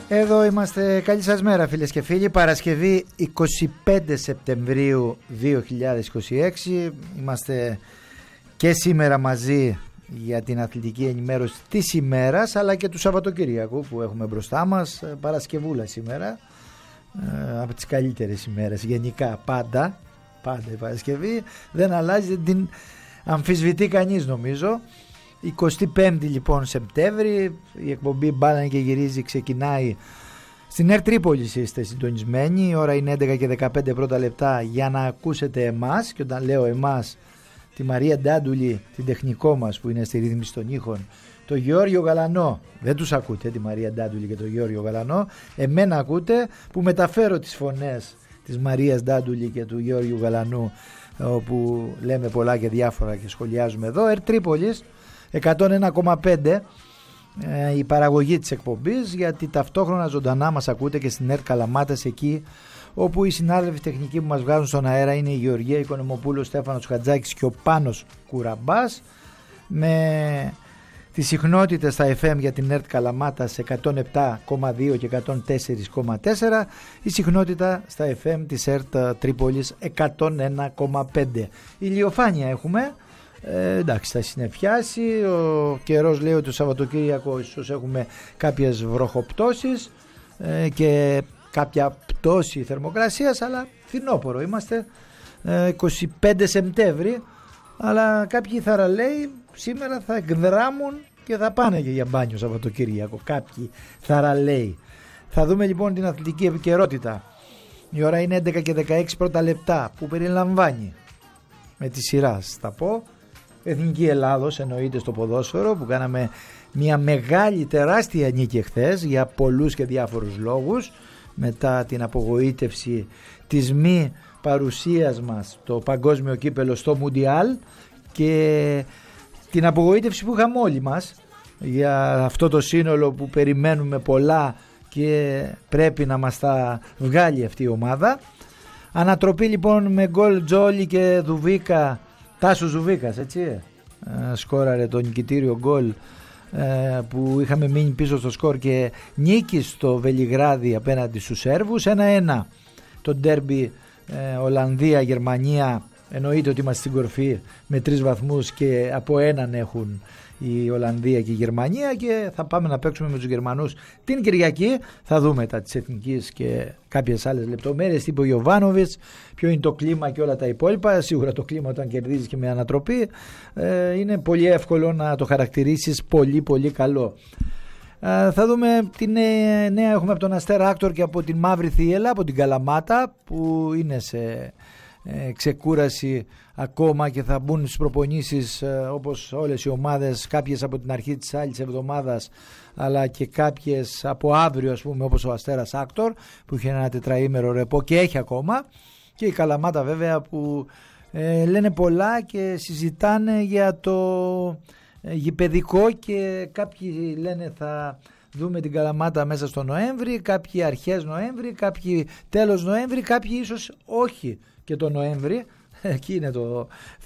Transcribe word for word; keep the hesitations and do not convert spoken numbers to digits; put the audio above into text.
Εδώ είμαστε, καλή σας μέρα φίλες και φίλοι. Παρασκευή εικοστή πέμπτη Σεπτεμβρίου δύο χιλιάδες είκοσι έξι. Είμαστε και σήμερα μαζί για την αθλητική ενημέρωση της ημέρας, αλλά και του Σαββατοκυριακού που έχουμε μπροστά μας. Παρασκευούλα σήμερα, από τις καλύτερες ημέρες γενικά, πάντα πάντα η Παρασκευή δεν αλλάζει, δεν την αμφισβητεί κανείς νομίζω. εικοστή πέμπτη λοιπόν Σεπτέμβρη, η εκπομπή Μπάλα και Γυρίζει ξεκινάει στην ΕΡΤ Τρίπολης. Είστε συντονισμένοι, η ώρα είναι έντεκα και δεκαπέντε πρώτα λεπτά για να ακούσετε εμάς, και όταν λέω εμάς, τη Μαρία Ντάντουλη, την τεχνικό μας που είναι στη ρύθμιση των ήχων, το Γεώργιο Γαλανό. Δεν τους ακούτε, τη Μαρία Ντάντουλη και το Γεώργιο Γαλανό, εμένα ακούτε που μεταφέρω τις φωνές της Μαρίας Ντάντουλη και του Γεώργιου Γαλανού, όπου λέμε πολλά και διάφορα και σχολιάζουμε εδώ. ΕΡΤ Τρίπολης εκατόν ένα κόμμα πέντε ε, η παραγωγή της εκπομπής, γιατί ταυτόχρονα ζωντανά μας ακούτε και στην ΕΡΤ Καλαμάτας, εκεί όπου οι συνάδελφοι τεχνικοί που μας βγάζουν στον αέρα είναι η Γεωργία Οικονομοπούλου, ο Στέφανος Χατζάκης και ο Πάνος Κουραμπάς, με τις συχνότητες στα εφ εμ για την ΕΡΤ Καλαμάτας εκατόν επτά κόμμα δύο και εκατόν τέσσερα κόμμα τέσσερα, η συχνότητα στα εφ εμ της ΕΡΤ Τρίπολης εκατόν ένα κόμμα πέντε. Ηλιοφάνεια έχουμε. Ε, εντάξει, θα συννεφιάσει. Ο καιρός λέει ότι το Σαββατοκύριακο ίσως έχουμε κάποιες βροχοπτώσεις ε, και κάποια πτώση θερμοκρασίας, αλλά φθινόπορο είμαστε, ε, εικοστή πέμπτη Σεπτέμβρη, αλλά κάποιοι θαραλέοι σήμερα θα εκδράμουν και θα πάνε και για μπάνιο Σαββατοκύριακο, κάποιοι θαραλέοι. Θα δούμε λοιπόν την αθλητική επικαιρότητα. Η ώρα είναι έντεκα και δεκαέξι πρώτα λεπτά, που περιλαμβάνει με τη σειρά θα πω Εθνική Ελλάδος, εννοείται στο ποδόσφαιρο, που κάναμε μια μεγάλη τεράστια νίκη εχθές για πολλούς και διάφορους λόγους, μετά την απογοήτευση της μη παρουσίας μας το παγκόσμιο κύπελο στο Μουντιάλ και την απογοήτευση που είχαμε όλοι μας για αυτό το σύνολο που περιμένουμε πολλά και πρέπει να μας τα βγάλει αυτή η ομάδα. Ανατροπή λοιπόν με γκολ Τζόλι και Δουβίκα, Τάσος Ζουβίκας, έτσι, ε, σκόραρε το νικητήριο γκολ ε, που είχαμε μείνει πίσω στο σκορ, και νίκη στο Βελιγράδι απέναντι στους Σέρβους ένα ένα. Το ντέρμπι ε, Ολλανδία-Γερμανία, εννοείται ότι είμαστε στην κορφή με τρεις βαθμούς και από έναν έχουν η Ολλανδία και η Γερμανία, και θα πάμε να παίξουμε με τους Γερμανούς την Κυριακή. Θα δούμε τα της Εθνικής και κάποιες άλλες λεπτομέρειες, τύπου Γιοβάνοβιτς, ποιο είναι το κλίμα και όλα τα υπόλοιπα. Σίγουρα το κλίμα όταν κερδίζεις και με ανατροπή ε, είναι πολύ εύκολο να το χαρακτηρίσεις πολύ πολύ καλό. Ε, θα δούμε την νέα, νέα έχουμε από τον Αστέρα Άκτορ και από την Μαύρη Θίελα, από την Καλαμάτα, που είναι σε ε, ξεκούραση ακόμα και θα μπουν στις προπονήσεις ε, όπως όλες οι ομάδες, κάποιες από την αρχή της άλλης εβδομάδας, αλλά και κάποιες από αύριο, ας πούμε, όπως ο Αστέρας Άκτορ που είχε ένα τετραήμερο ρεπό και έχει ακόμα, και η Καλαμάτα βέβαια που ε, λένε πολλά και συζητάνε για το ε, γηπεδικό, και κάποιοι λένε θα δούμε την Καλαμάτα μέσα στο Νοέμβρη, κάποιοι αρχές Νοέμβρη, κάποιοι τέλος Νοέμβρη, κάποιοι ίσως όχι και το Νοέμβρη. Εκεί είναι το